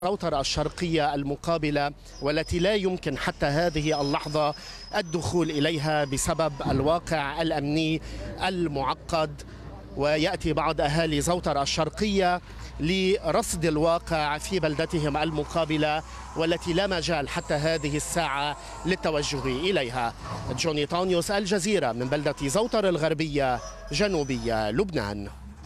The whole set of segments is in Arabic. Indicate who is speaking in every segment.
Speaker 1: الروتر الشرقية المقابلة والتي لا يمكن حتى هذه اللحظة الدخول إليها بسبب الواقع الأمني المعقد. ويأتي بعض أهالي زوتر الشرقية لرصد الواقع في بلدتهم المقابلة والتي لا مجال حتى هذه الساعة للتوجه إليها. جوني طانيوس، الجزيرة، من بلدة زوتر الغربية جنوبية لبنان.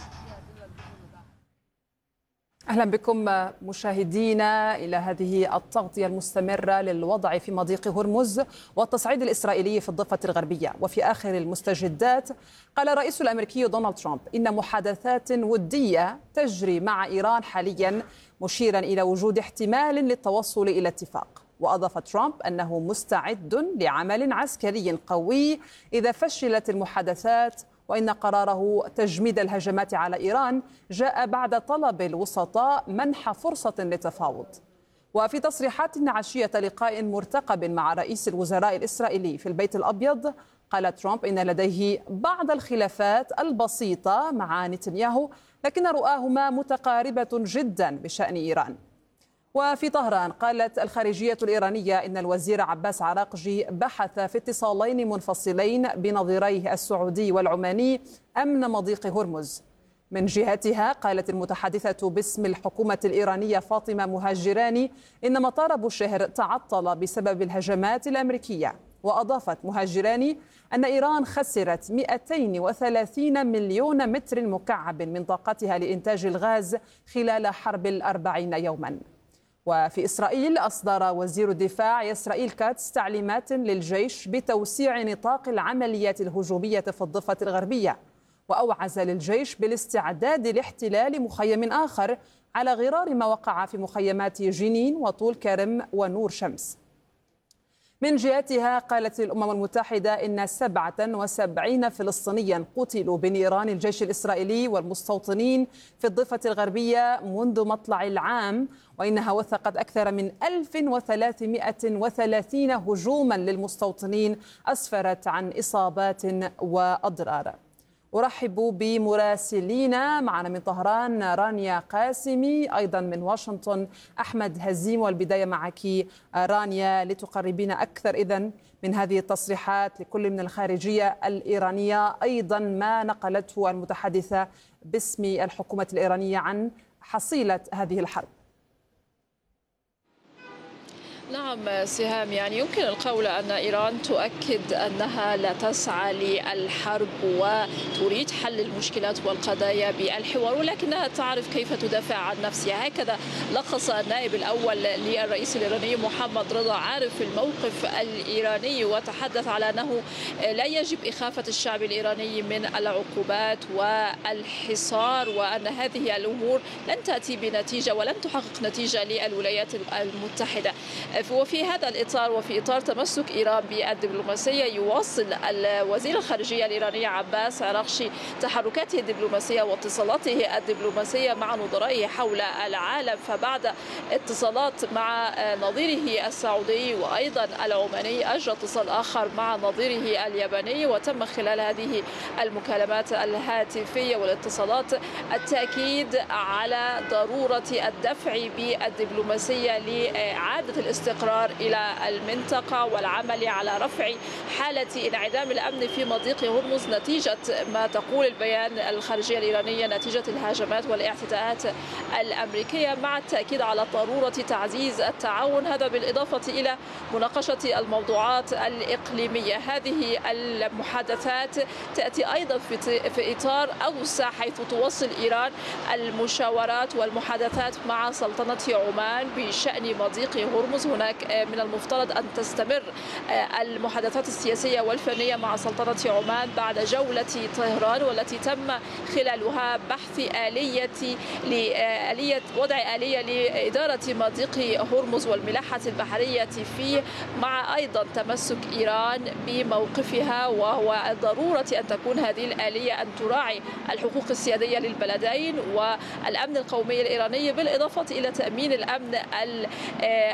Speaker 2: أهلا بكم مشاهدينا إلى هذه التغطية المستمرة للوضع في مضيق هرمز والتصعيد الإسرائيلي في الضفة الغربية. وفي آخر المستجدات قال الرئيس الأمريكي دونالد ترامب إن محادثات ودية تجري مع إيران حاليا، مشيرا إلى وجود احتمال للتوصل إلى اتفاق. وأضاف ترامب أنه مستعد لعمل عسكري قوي إذا فشلت المحادثات، وإن قراره تجميد الهجمات على إيران جاء بعد طلب الوسطاء منح فرصة للتفاوض. وفي تصريحات عشية لقاء مرتقب مع رئيس الوزراء الإسرائيلي في البيت الأبيض، قال ترامب إن لديه بعض الخلافات البسيطة مع نتنياهو، لكن رؤاهما متقاربة جدا بشأن إيران. وفي طهران قالت الخارجية الإيرانية إن الوزير عباس عراقجي بحث في اتصالين منفصلين بنظيريه السعودي والعماني أمن مضيق هرمز. من جهتها قالت المتحدثة باسم الحكومة الإيرانية فاطمة مهاجراني إن مطار بوشهر تعطل بسبب الهجمات الأمريكية. وأضافت مهاجراني أن إيران خسرت 230 مليون متر مكعب من طاقتها لإنتاج الغاز خلال حرب 40 يوما. وفي إسرائيل أصدر وزير الدفاع إسرائيل كاتس تعليمات للجيش بتوسيع نطاق العمليات الهجومية في الضفة الغربية، وأوعز للجيش بالاستعداد لاحتلال مخيم آخر على غرار ما وقع في مخيمات جنين وطول كرم ونور شمس. من جهتها قالت الأمم المتحدة إن 77 فلسطينيا قتلوا بنيران الجيش الإسرائيلي والمستوطنين في الضفة الغربية منذ مطلع العام، وإنها وثقت أكثر من 1330 هجوما للمستوطنين أسفرت عن إصابات وأضرار. أرحب بمراسلينا معنا من طهران رانيا قاسمي، أيضا من واشنطن أحمد هزيم. والبداية معك رانيا لتقربين أكثر إذن من هذه التصريحات لكل من الخارجية الإيرانية، أيضا ما نقلته المتحدثة باسم الحكومة الإيرانية عن حصيلة هذه الحرب.
Speaker 3: نعم سهام، يمكن القول أن إيران تؤكد أنها لا تسعى للحرب وتريد حل المشكلات والقضايا بالحوار، ولكنها تعرف كيف تدافع عن نفسها. هكذا لخص النائب الأول للرئيس الإيراني محمد رضا عارف الموقف الإيراني، وتحدث على أنه لا يجب إخافة الشعب الإيراني من العقوبات والحصار، وأن هذه الأمور لن تأتي بنتيجة ولن تحقق نتيجة للولايات المتحدة. وفي هذا الإطار وفي إطار تمسك إيران بالدبلوماسية، يواصل الوزير الخارجية الإيراني عباس عراقجي تحركاته الدبلوماسية واتصالاته الدبلوماسية مع نظرائه حول العالم. فبعد اتصالات مع نظيره السعودي وأيضا العماني، أجرى اتصال آخر مع نظيره الياباني، وتم خلال هذه المكالمات الهاتفية والاتصالات التأكيد على ضرورة الدفع بالدبلوماسية لإعادة الاستقرار إلى المنطقة والعمل على رفع حالة انعدام الأمن في مضيق هرمز نتيجة ما تقول البيان الخارجية الإيرانية، نتيجة الهجمات والاعتداءات الأمريكية، مع التأكيد على ضرورة تعزيز التعاون، هذا بالإضافة إلى مناقشة الموضوعات الإقليمية. هذه المحادثات تأتي أيضا في إطار أوسع، حيث توصل إيران المشاورات والمحادثات مع سلطنة عمان بشأن مضيق هرمز. هناك من المفترض أن تستمر المحادثات السياسية والفنية مع سلطنة عمان بعد جولة طهران، والتي تم خلالها بحث آلية وضع آلية لإدارة مضيق هرمز والملاحة البحرية فيه، مع أيضا تمسك إيران بموقفها، وهو ضرورة أن تكون هذه الآلية أن تراعي الحقوق السيادية للبلدين والأمن القومي الإيراني، بالإضافة إلى تأمين الأمن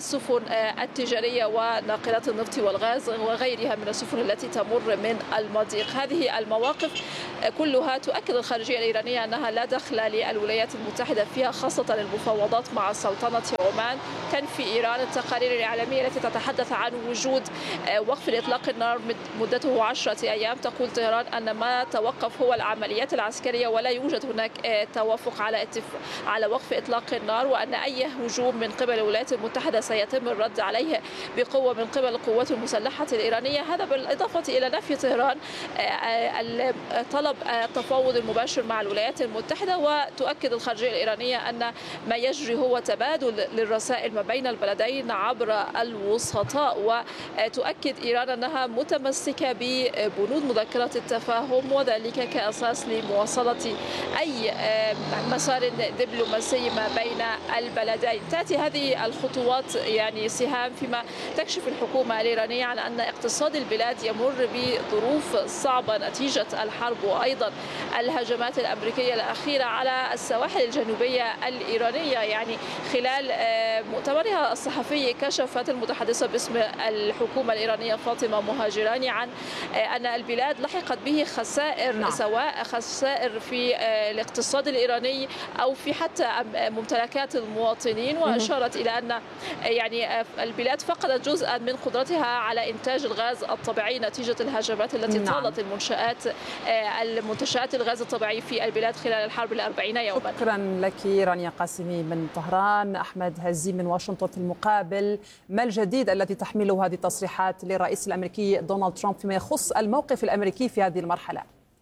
Speaker 3: السفن التجارية وناقلات النفط والغاز وغيرها من السفن التي تمر من المضيق. هذه المواقف كلها تؤكد الخارجية الإيرانية أنها لا دخل للولايات المتحدة فيها، خاصة المفاوضات مع سلطنة عمان. كان في إيران التقارير الإعلامية التي تتحدث عن وجود وقف لإطلاق النار مدته 10 أيام. تقول طهران أن ما توقف هو العمليات العسكرية ولا يوجد هناك توافق على وقف إطلاق النار، وأن أي هجوم من قبل الولايات المتحدة سيتم الرد عليه بقوة من قبل القوات المسلحة الإيرانية. هذا بالإضافة إلى نفي طهران طلب التفاوض المباشر مع الولايات المتحدة. وتؤكد الخارجية الإيرانية أن ما يجري هو تبادل للرسائل ما بين البلدين عبر الوسطاء، وتؤكد إيران أنها متمسكة ببنود مذكرة التفاهم وذلك كأساس لمواصلة أي مسار دبلوماسي ما بين البلدين. تأتي هذه الخطوات يعني سهام فيما تكشف الحكومة الإيرانية عن أن اقتصاد البلاد يمر بظروف صعبة نتيجة الحرب وأيضا الهجمات الأمريكية الأخيرة على السواحل الجنوبية الإيرانية. يعني خلال مؤتمرها الصحفي كشفت المتحدثة باسم الحكومة الإيرانية فاطمة مهاجراني عن أن البلاد لحقت به خسائر، سواء خسائر في الاقتصاد الإيراني أو في حتى ممتلكات المواطنين، وأشارت إلى أن يعني البلاد فقدت جزءا من قدرتها على إنتاج الغاز الطبيعي نتيجة الهجمات التي طالت المنتشآت الغاز الطبيعي في البلاد خلال الحرب ال40 يوما.
Speaker 2: شكرا لك رانيا قاسمي من طهران. أحمد هزيم من واشنطن في المقابل، ما الجديد الذي تحمله هذه التصريحات للرئيس الأمريكي دونالد ترامب فيما يخص الموقف الأمريكي في هذه المرحلة؟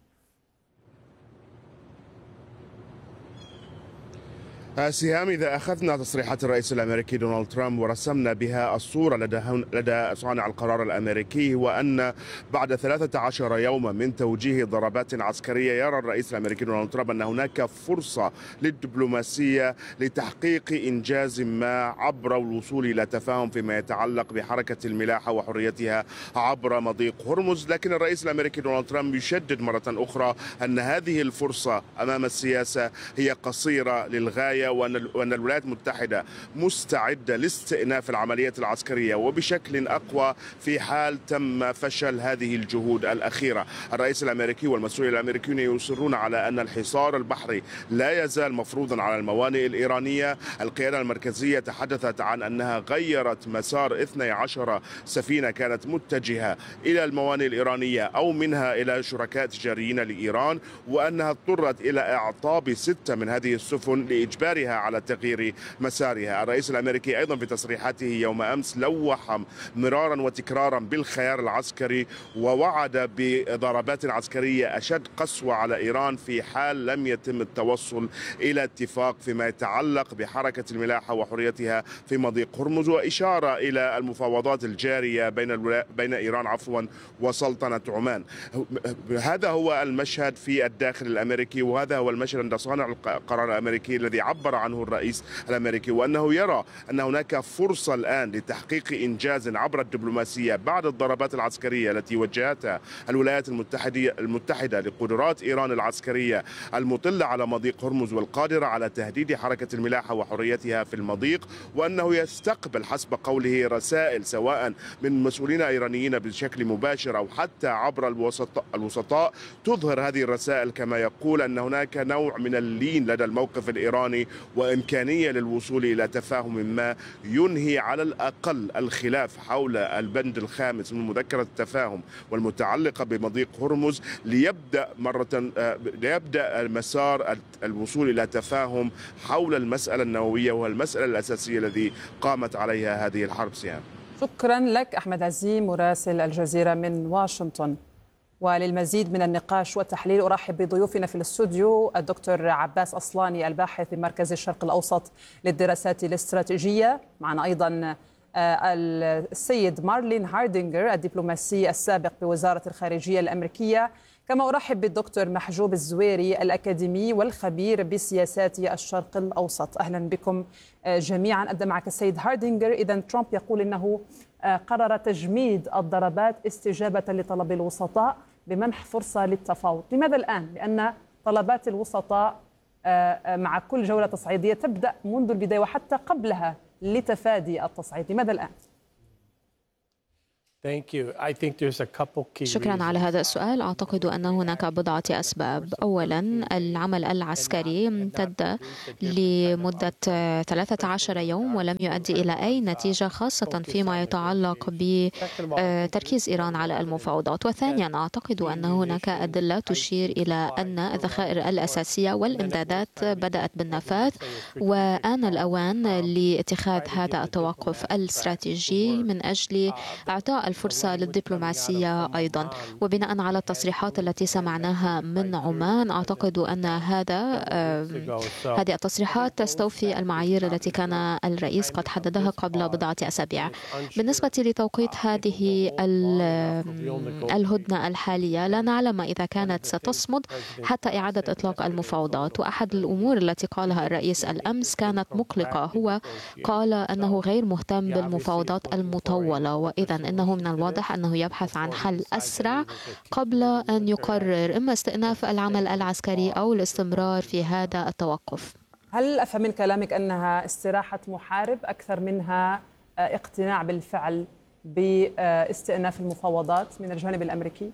Speaker 4: سهام، إذا أخذنا تصريحات الرئيس الأمريكي دونالد ترامب ورسمنا بها الصورة لدى صانع القرار الأمريكي، وأن بعد 13 يوما من توجيه ضربات عسكرية يرى الرئيس الأمريكي دونالد ترامب أن هناك فرصة للدبلوماسية لتحقيق إنجاز ما عبر الوصول إلى تفاهم فيما يتعلق بحركة الملاحة وحريتها عبر مضيق هرمز. لكن الرئيس الأمريكي دونالد ترامب يشدد مرة أخرى أن هذه الفرصة أمام السياسة هي قصيرة للغاية، وأن الولايات المتحدة مستعدة لاستئناف العمليات العسكرية وبشكل أقوى في حال تم فشل هذه الجهود الأخيرة. الرئيس الأمريكي والمسؤولين الأمريكيون يصرون على أن الحصار البحري لا يزال مفروضا على الموانئ الإيرانية. القيادة المركزية تحدثت عن أنها غيرت مسار 12 سفينة كانت متجهة إلى الموانئ الإيرانية أو منها إلى شركاء تجاريين لإيران، وأنها اضطرت إلى إعطاب 6 من هذه السفن لإجبار على تغيير مسارها. الرئيس الأمريكي أيضا في تصريحاته يوم أمس لوح مرارا وتكرارا بالخيار العسكري، ووعد بضربات عسكرية أشد قسوة على إيران في حال لم يتم التوصل إلى اتفاق فيما يتعلق بحركة الملاحة وحريتها في مضيق هرمز، وإشارة إلى المفاوضات الجارية بين إيران وسلطنة عمان. هذا هو المشهد في الداخل الأمريكي، وهذا هو المشهد عند صانع القرار الأمريكي الذي عبر عنه الرئيس الأمريكي، وأنه يرى أن هناك فرصة الآن لتحقيق إنجاز عبر الدبلوماسية بعد الضربات العسكرية التي وجهتها الولايات المتحدة لقدرات إيران العسكرية المطلة على مضيق هرمز والقادرة على تهديد حركة الملاحة وحريتها في المضيق، وأنه يستقبل حسب قوله رسائل سواء من مسؤولين إيرانيين بشكل مباشر أو حتى عبر الوسطاء تظهر هذه الرسائل كما يقول أن هناك نوع من اللين لدى الموقف الإيراني وإمكانية للوصول إلى تفاهم ما ينهي على الأقل الخلاف حول البند الخامس من مذكرة التفاهم والمتعلقة بمضيق هرمز، ليبدأ مسار الوصول إلى تفاهم حول المسألة النووية، وهي المسألة الأساسية التي قامت عليها هذه الحرب. سهام،
Speaker 2: شكرا لك أحمد عزيم مراسل الجزيرة من واشنطن. وللمزيد من النقاش والتحليل أرحب بضيوفنا في الاستوديو الدكتور عباس أصلاني الباحث بمركز الشرق الأوسط للدراسات الاستراتيجية، معنا أيضا السيد مارلين هاردينغر الدبلوماسي السابق بوزارة الخارجية الأمريكية، كما أرحب بالدكتور محجوب الزويري الأكاديمي والخبير بسياسات الشرق الأوسط. أهلا بكم جميعا. أبدأ معك السيد هاردينغر. إذا ترامب يقول أنه قرر تجميد الضربات استجابة لطلب الوسطاء بمنح فرصة للتفاوض. لماذا الآن؟ لأن طلبات الوسطاء مع كل جولة تصعيدية تبدأ منذ البداية وحتى قبلها لتفادي التصعيد؟ لماذا الآن؟
Speaker 5: شكرا على هذا السؤال. أعتقد أن هناك بضعة أسباب. أولا، العمل العسكري امتد لمدة 13 يوم ولم يؤدي إلى أي نتيجة، خاصة فيما يتعلق بتركيز إيران على المفاوضات. وثانيا، أعتقد أن هناك أدلة تشير إلى أن الذخائر الأساسية والإمدادات بدأت بالنفاذ، وآن الأوان لاتخاذ هذا التوقف الاستراتيجي من أجل إعطاء الفرصة للدبلوماسية أيضا. وبناء على التصريحات التي سمعناها من عمان، أعتقد أن هذه التصريحات تستوفي المعايير التي كان الرئيس قد حددها قبل بضعة أسابيع. بالنسبة لتوقيت هذه الهدنة الحالية، لا نعلم إذا كانت ستصمد حتى إعادة إطلاق المفاوضات. وأحد الأمور التي قالها الرئيس الأمس كانت مقلقة. هو قال أنه غير مهتم بالمفاوضات المطولة، وإذا إنه من الواضح أنه يبحث عن حل أسرع قبل أن يقرر إما استئناف العمل العسكري أو الاستمرار في هذا التوقف.
Speaker 2: هل أفهم من كلامك أنها استراحة محارب أكثر منها اقتناع بالفعل باستئناف المفاوضات من الجانب الأمريكي؟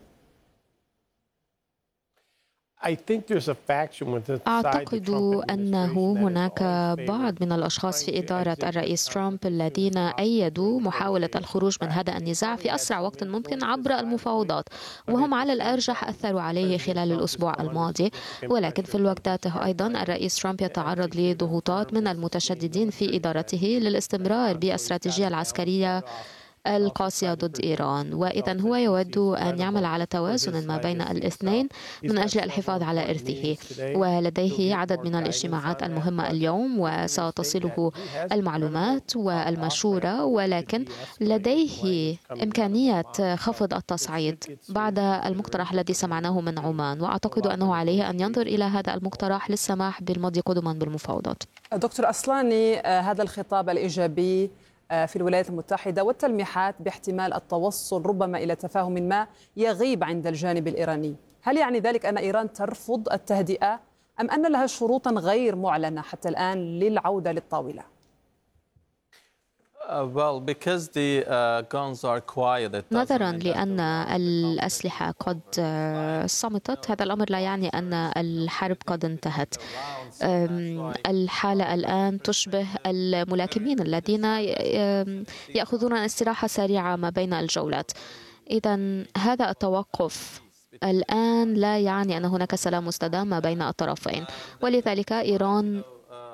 Speaker 5: أعتقد أنه هناك بعض من الأشخاص في إدارة الرئيس ترامب الذين أيدوا محاولة الخروج من هذا النزاع في أسرع وقت ممكن عبر المفاوضات، وهم على الأرجح أثروا عليه خلال الأسبوع الماضي. ولكن في الوقت ذاته أيضا الرئيس ترامب يتعرض لضغوطات من المتشددين في إدارته للاستمرار بالاستراتيجية العسكرية القاسية ضد إيران، وإذا هو يود أن يعمل على توازن ما بين الاثنين من أجل الحفاظ على إرثه. ولديه عدد من الاجتماعات المهمة اليوم وستصله المعلومات والمشورة، ولكن لديه إمكانية خفض التصعيد بعد المقترح الذي سمعناه من عمان، وأعتقد أنه عليه أن ينظر إلى هذا المقترح للسماح بالمضي قدما بالمفاوضات.
Speaker 2: دكتور أصلاني، هذا الخطاب الإيجابي في الولايات المتحدة والتلميحات باحتمال التوصل ربما إلى تفاهم ما يغيب عند الجانب الإيراني، هل يعني ذلك أن إيران ترفض التهدئة أم أن لها شروطا غير معلنة حتى الآن للعودة للطاولة؟
Speaker 5: نظرا لأن الأسلحة قد صمتت، هذا الأمر لا يعني أن الحرب قد انتهت. الحالة الآن تشبه الملاكمين الذين يأخذون استراحة سريعة ما بين الجولات. إذن هذا التوقف الآن لا يعني أن هناك سلام مستدام ما بين الطرفين، ولذلك إيران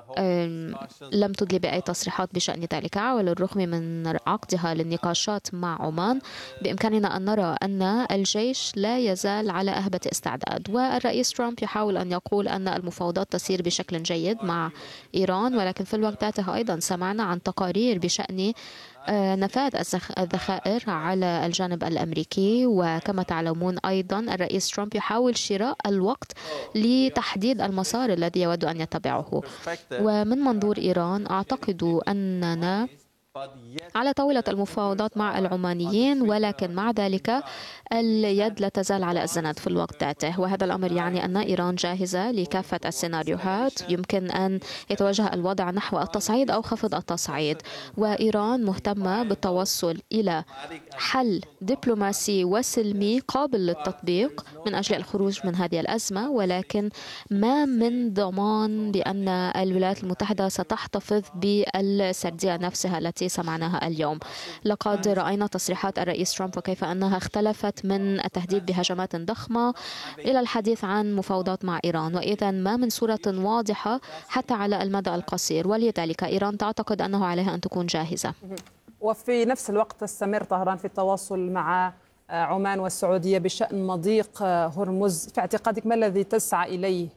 Speaker 5: لم تدلي بأي تصريحات بشأن ذلك. وعلى الرغم من عقدها للنقاشات مع عمان، بإمكاننا أن نرى أن الجيش لا يزال على أهبة استعداد، والرئيس ترامب يحاول أن يقول أن المفاوضات تسير بشكل جيد مع إيران، ولكن في الوقت ذاته أيضا سمعنا عن تقارير بشأن نفاذ الذخائر على الجانب الأمريكي. وكما تعلمون أيضا الرئيس ترامب يحاول شراء الوقت لتحديد المسار الذي يود أن يتبعه. ومن منظور إيران أعتقد أننا على طاولة المفاوضات مع العمانيين، ولكن مع ذلك اليد لا تزال على الزناد في الوقت ذاته، وهذا الأمر يعني أن إيران جاهزة لكافة السيناريوهات. يمكن أن يتوجه الوضع نحو التصعيد أو خفض التصعيد، وإيران مهتمة بالتوصل إلى حل دبلوماسي وسلمي قابل للتطبيق من أجل الخروج من هذه الأزمة، ولكن ما من ضمان بأن الولايات المتحدة ستحتفظ بالسردية نفسها التي سمعناها اليوم. لقد رأينا تصريحات الرئيس ترامب وكيف أنها اختلفت من التهديد بهجمات ضخمة إلى الحديث عن مفاوضات مع إيران، وإذا ما من صورة واضحة حتى على المدى القصير، ولذلك إيران تعتقد أنه عليها أن تكون جاهزة.
Speaker 2: وفي نفس الوقت تستمر طهران في التواصل مع عمان والسعودية بشأن مضيق هرمز. في اعتقادك ما الذي تسعى إليه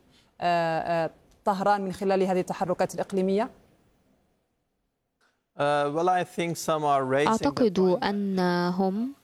Speaker 2: طهران من خلال هذه التحركات الإقليمية؟
Speaker 5: أعتقد أنهم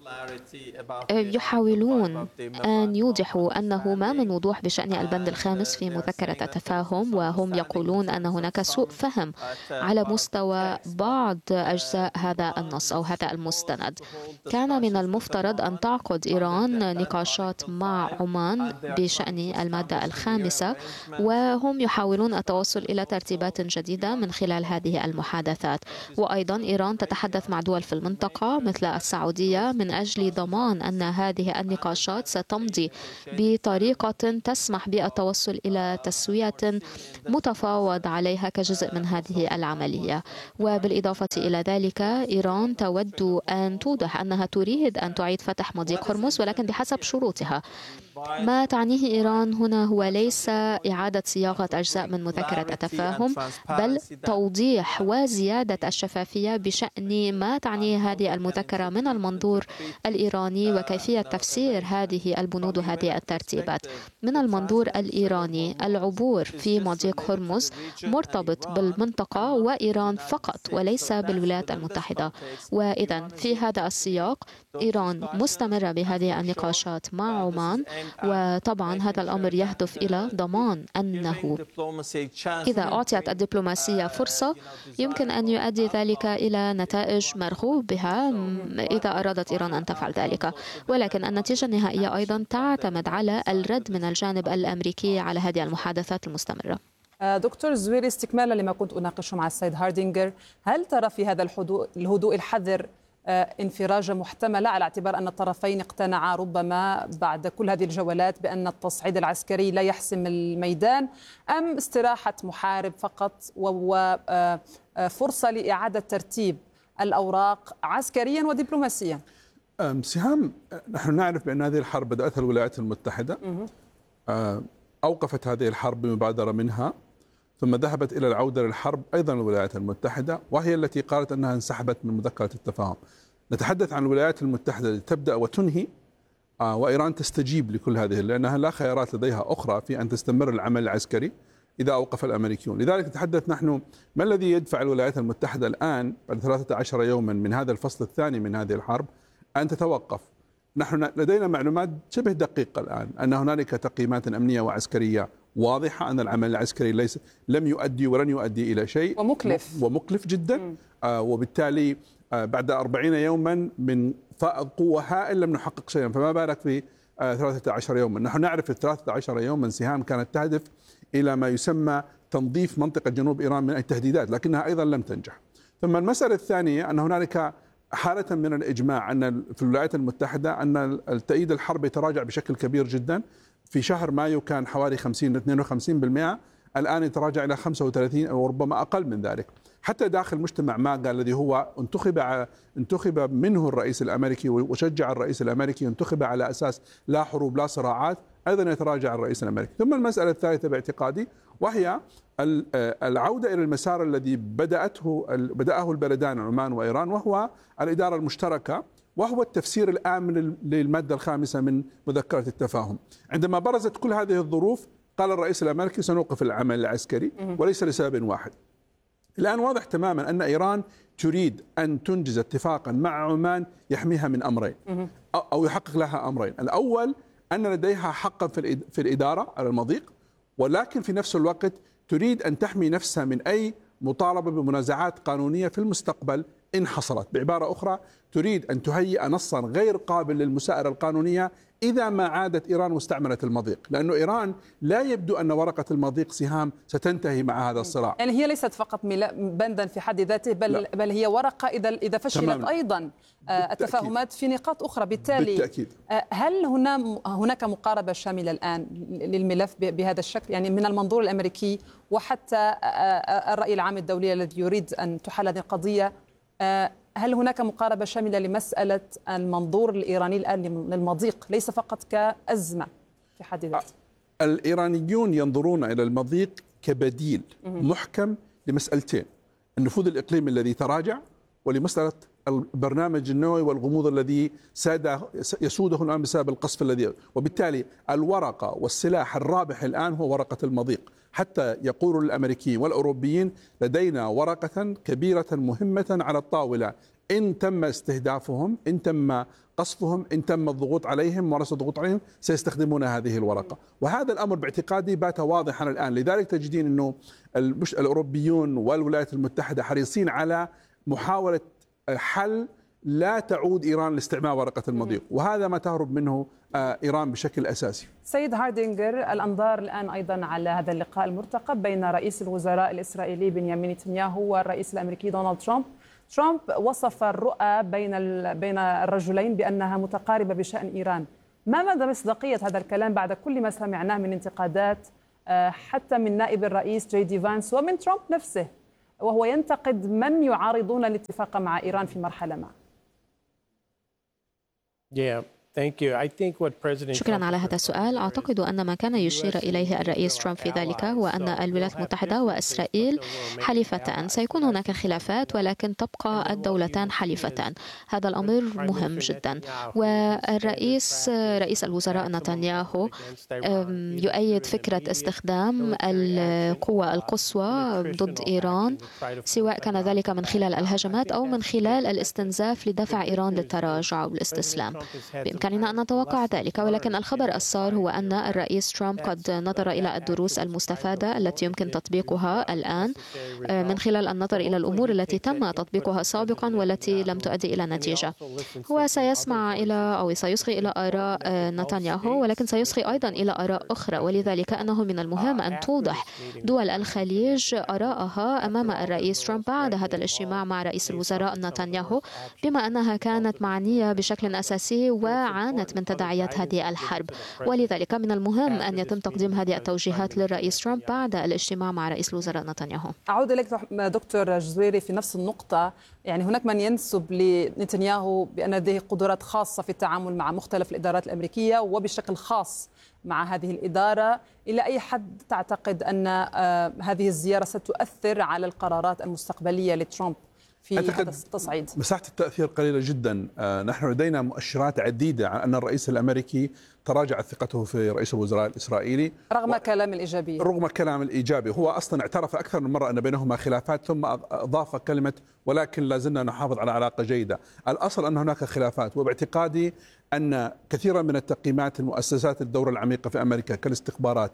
Speaker 5: يحاولون أن يوضحوا أنه ما من وضوح بشأن البند الخامس في مذكرة التفاهم، وهم يقولون أن هناك سوء فهم على مستوى بعض أجزاء هذا النص أو هذا المستند. كان من المفترض أن تعقد إيران نقاشات مع عمان بشأن المادة الخامسة، وهم يحاولون التوصل إلى ترتيبات جديدة من خلال هذه المحادثات. وأيضا إيران تتحدث مع دول في المنطقة مثل السعودية من أجل ضمان أن هذه النقاشات ستمضي بطريقة تسمح بالتوصل إلى تسوية متفاوض عليها كجزء من هذه العملية. وبالإضافة إلى ذلك إيران تود أن توضح أنها تريد أن تعيد فتح مضيق هرمز، ولكن بحسب شروطها. ما تعنيه إيران هنا هو ليس إعادة صياغة أجزاء من مذكرة التفاهم، بل توضيح وزيادة الشفافية بشأن ما تعنيه هذه المذكرة من المنظور الإيراني وكيفية تفسير هذه البنود وهذه الترتيبات. من المنظور الإيراني العبور في مضيق هرمز مرتبط بالمنطقة وإيران فقط وليس بالولايات المتحدة. وإذا في هذا السياق إيران مستمرة بهذه النقاشات مع عمان، وطبعا هذا الأمر يهدف إلى ضمان أنه إذا أعطيت الدبلوماسية فرصة يمكن أن يؤدي ذلك إلى نتائج مرغوب بها إذا أرادت إيران أن تفعل ذلك. ولكن النتيجة النهائية أيضا تعتمد على الرد من الجانب الأمريكي على هذه المحادثات المستمرة.
Speaker 2: دكتور زويري، استكمالا لما كنت أناقشه مع السيد هاردينجر، هل ترى في هذا الهدوء الحذر انفراجة محتملة على اعتبار أن الطرفين اقتنعا ربما بعد كل هذه الجولات بأن التصعيد العسكري لا يحسم الميدان، أم استراحة محارب فقط وفرصة لإعادة ترتيب الأوراق عسكريا ودبلوماسيا؟
Speaker 6: سهام، نحن نعرف بأن هذه الحرب بدأتها الولايات المتحدة، أوقفت هذه الحرب بمبادرة منها، ثم ذهبت إلى العودة للحرب أيضا الولايات المتحدة، وهي التي قالت أنها انسحبت من مذكرة التفاهم. نتحدث عن الولايات المتحدة التي تبدأ وتنهي، وإيران تستجيب لكل هذه، لأنها لا خيارات لديها أخرى في أن تستمر العمل العسكري إذا أوقف الأمريكيون. لذلك نتحدث نحن ما الذي يدفع الولايات المتحدة الآن بعد 13 يوما من هذا الفصل الثاني من هذه الحرب أن تتوقف. نحن لدينا معلومات شبه دقيقة الآن أن هنالك تقييمات أمنية وعسكرية واضحة أن العمل العسكري لم يؤدي ولن يؤدي إلى شيء، ومكلف جدا. وبالتالي بعد 40 يوما من قوة هائل لم نحقق شيئا، فما بالك في 13 يوما. نحن نعرف 13 يوما سهام كانت تهدف إلى ما يسمى تنظيف منطقة جنوب إيران من التهديدات، لكنها أيضا لم تنجح. ثم المسألة الثانية أن هنالك حالة من الإجماع أن في الولايات المتحدة أن التأييد الحرب يتراجع بشكل كبير جدا. في شهر مايو كان حوالي 52%، الآن يتراجع إلى 35 أو ربما أقل من ذلك. حتى داخل مجتمع ماغا الذي هو انتخب منه الرئيس الأمريكي وشجع الرئيس الأمريكي، انتخب على أساس لا حروب لا صراعات، أيضا يتراجع الرئيس الأمريكي. ثم المسألة الثالثة باعتقادي وهي العودة إلى المسار الذي بدأه البلدان عمان وإيران، وهو الإدارة المشتركة، وهو التفسير الآمن للمادة الخامسة من مذكرة التفاهم. عندما برزت كل هذه الظروف قال الرئيس الأمريكي سنوقف العمل العسكري، وليس لسبب واحد. الآن واضح تماما أن إيران تريد أن تنجز اتفاقا مع عمان يحميها من أمرين أو يحقق لها أمرين. الأول أن لديها حقا في الإدارة على المضيق، ولكن في نفس الوقت تريد أن تحمي نفسها من أي مطالبة بمنازعات قانونية في المستقبل إن حصلت. بعبارة أخرى تريد أن تهيئ نصا غير قابل للمساءلة القانونية إذا ما عادت إيران واستعملت المضيق، لأنه إيران لا يبدو أن ورقة المضيق سهام ستنتهي مع هذا الصراع.
Speaker 2: يعني هي ليست فقط بندا في حد ذاته، بل هي ورقة إذا فشلت تماما. أيضا التفاهمات في نقاط أخرى. بالتالي هل هناك مقاربة شاملة الآن للملف بهذا الشكل، يعني من المنظور الأمريكي وحتى الرأي العام الدولي الذي يريد أن تحل هذه القضية؟ هل هناك مقاربة شاملة لمسألة المنظور الإيراني الآن للمضيق ليس فقط كأزمة في حد ذاته؟
Speaker 6: الإيرانيون ينظرون إلى المضيق كبديل محكم لمسألتين: النفوذ الإقليمي الذي تراجع، ولمسألة البرنامج النووي والغموض الذي يسوده الآن بسبب القصف الذي. وبالتالي الورقة والسلاح الرابح الآن هو ورقة المضيق. حتى يقول الأمريكيين والأوروبيين لدينا ورقة كبيرة مهمة على الطاولة، إن تم استهدافهم، إن تم قصفهم، إن تم الضغوط عليهم، ممارسة الضغوط عليهم، سيستخدمون هذه الورقة. وهذا الأمر باعتقادي بات واضحا الآن. لذلك تجدين أنه الأوروبيون والولايات المتحدة حريصين على محاولة حل لا تعود إيران لاستعمال ورقة المضيق، وهذا ما تهرب منه إيران بشكل أساسي.
Speaker 2: سيد هاردينجر، الأنظار الآن أيضا على هذا اللقاء المرتقب بين رئيس الوزراء الإسرائيلي بنيامين نتنياهو والرئيس الأمريكي دونالد ترامب. ترامب وصف الرؤى بين الرجلين بأنها متقاربة بشأن إيران. ما مدى مصداقية هذا الكلام بعد كل ما سمعناه من انتقادات حتى من نائب الرئيس جي دي فانس ومن ترامب نفسه، وهو ينتقد من يعارضون الاتفاق مع إيران في مرحلة ما؟
Speaker 5: شكرا على هذا السؤال. أعتقد أن ما كان يشير إليه الرئيس ترامب في ذلك هو أن الولايات المتحدة وإسرائيل حليفتان، سيكون هناك خلافات ولكن تبقى الدولتان حليفتان. هذا الأمر مهم جدا. والرئيس رئيس الوزراء نتنياهو يؤيد فكرة استخدام القوة القصوى ضد إيران، سواء كان ذلك من خلال الهجمات أو من خلال الاستنزاف لدفع إيران للتراجع والاستسلام. بإمكاننا أن نتوقع ذلك، ولكن الخبر السار هو أن الرئيس ترامب قد نظر إلى الدروس المستفادة التي يمكن تطبيقها الآن من خلال النظر إلى الأمور التي تم تطبيقها سابقا والتي لم تؤدي إلى نتيجة. هو سيسمع إلى أو سيصغي إلى آراء نتنياهو، ولكن سيصغي أيضا إلى آراء أخرى، ولذلك أنه من المهم أن توضح دول الخليج آراءها أمام الرئيس ترامب بعد هذا الاجتماع مع رئيس الوزراء نتنياهو، بما أنها كانت معنية بشكل أساسي وعانت من تداعيات هذه الحرب. ولذلك من المهم أن يتم تقديم هذه التوجيهات للرئيس ترامب بعد الاجتماع مع رئيس الوزراء نتنياهو.
Speaker 2: أعود إليك دكتور جزويري في نفس النقطة. يعني هناك من ينسب لنتنياهو بأن لديه قدرات خاصة في التعامل مع مختلف الإدارات الأمريكية وبشكل خاص مع هذه الإدارة. إلى أي حد تعتقد أن هذه الزيارة ستؤثر على القرارات المستقبلية لترامب في هذا التصعيد؟
Speaker 6: مساحة التأثير قليلة جدا. نحن لدينا مؤشرات عديدة على أن الرئيس الأمريكي تراجعت ثقته في رئيس الوزراء الإسرائيلي
Speaker 2: رغم كلام الإيجابي.
Speaker 6: رغم كلام الإيجابي. هو أصلا اعترف أكثر من مرة أن بينهما خلافات، ثم أضاف كلمة ولكن لازلنا نحافظ على علاقة جيدة. الأصل أن هناك خلافات، وباعتقادي أن كثيرا من التقييمات المؤسسات الدورة العميقة في أمريكا كالاستخبارات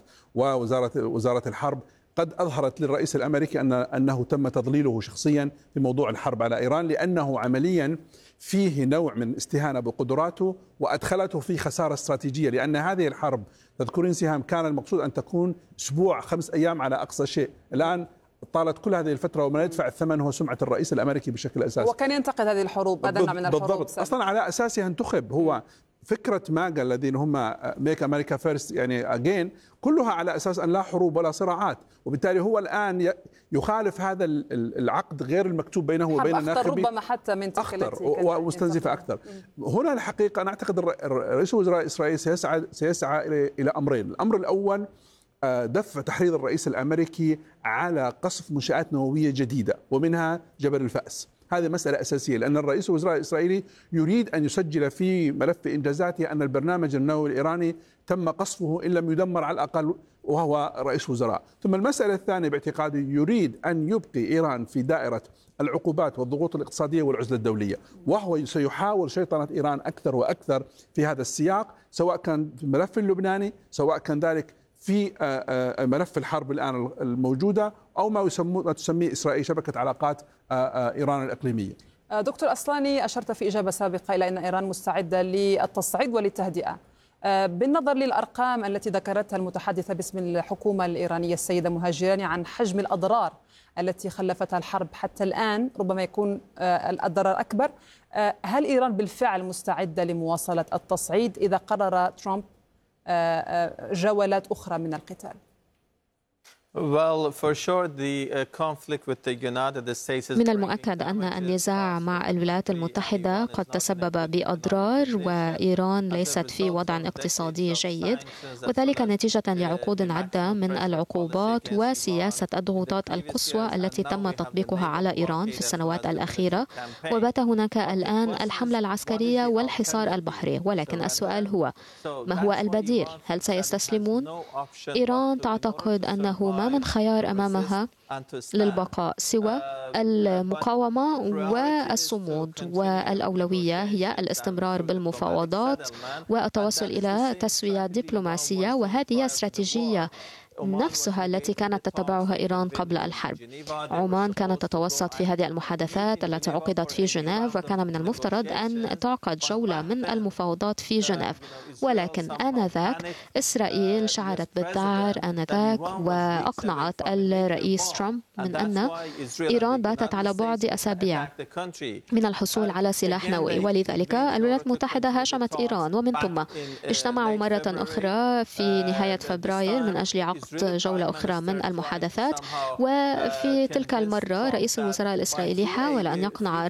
Speaker 6: ووزارة الحرب قد أظهرت للرئيس الأمريكي أنه تم تضليله شخصيا في موضوع الحرب على إيران، لأنه عمليا فيه نوع من استهانة بقدراته وأدخلته في خسارة استراتيجية. لأن هذه الحرب تذكرين سهام كان المقصود أن تكون أسبوع 5 أيام على أقصى شيء، الآن طالت كل هذه الفترة ومن يدفع الثمن هو سمعة الرئيس الأمريكي بشكل أساسي.
Speaker 2: وكان ينتقد هذه الحروب، هذا النوع من الحروب
Speaker 6: بالضبط. أصلا على أساسها انتخب. هو فكرة ماغا الذين هم ميك أمريكا فيرست يعني أجين كلها على أساس أن لا حروب ولا صراعات، وبالتالي هو الآن يخالف هذا العقد غير المكتوب بينه وبين الناخبين،
Speaker 2: ربما حتى من
Speaker 6: أخطر ومستنزفة أكثر. هنا الحقيقة أنا أعتقد رئيس الوزراء الإسرائيلي سيسعى إلى أمرين. الأمر الأول دفع تحريض الرئيس الأمريكي على قصف منشآت نووية جديدة ومنها جبل الفأس. هذه مسألة أساسية، لأن الرئيس الوزراء الإسرائيلي يريد أن يسجل في ملف إنجازاته أن البرنامج النووي الإيراني تم قصفه إن لم يدمر على الأقل وهو رئيس وزراء. ثم المسألة الثانية باعتقادي يريد أن يبقي إيران في دائرة العقوبات والضغوط الاقتصادية والعزلة الدولية، وهو سيحاول شيطنة إيران أكثر وأكثر في هذا السياق، سواء كان في الملف اللبناني سواء كان ذلك في ملف الحرب الآن الموجودة أو ما تسميه إسرائيل شبكة علاقات إيران الإقليمية.
Speaker 2: دكتور أصلاني، أشرت في إجابة سابقة إلى أن إيران مستعدة للتصعيد وللتهدئة. بالنظر للأرقام التي ذكرتها المتحدثة باسم الحكومة الإيرانية السيدة مهاجراني عن حجم الأضرار التي خلفتها الحرب حتى الآن، ربما يكون الضرر أكبر. هل إيران بالفعل مستعدة لمواصلة التصعيد إذا قرر ترامب جولات أخرى من القتال؟
Speaker 5: من المؤكد أن النزاع مع الولايات المتحدة قد تسبب بأضرار، وإيران ليست في وضع اقتصادي جيد، وذلك نتيجة لعقود عدة من العقوبات وسياسة الضغوطات القصوى التي تم تطبيقها على إيران في السنوات الأخيرة. وبات هناك الآن الحملة العسكرية والحصار البحري، ولكن السؤال هو ما هو البديل؟ هل سيستسلمون؟ إيران تعتقد أنه ما ما من خيار أمامها للبقاء سوى المقاومة والصمود، والأولوية هي الاستمرار بالمفاوضات والتوصل إلى تسوية دبلوماسية، وهذه هي استراتيجية نفسها التي كانت تتبعها إيران قبل الحرب. عمان كانت تتوسط في هذه المحادثات التي عقدت في جنيف، وكان من المفترض أن تعقد جولة من المفاوضات في جنيف، ولكن آنذاك إسرائيل شعرت بالذعر آنذاك وأقنعت الرئيس ترامب من أن إيران باتت على بعد أسابيع من الحصول على سلاح نووي، ولذلك الولايات المتحدة هاجمت إيران، ومن ثم اجتمعوا مرة أخرى في نهاية فبراير من أجل عقد جولة أخرى من المحادثات. وفي تلك المرة رئيس الوزراء الإسرائيلي حاول أن يقنع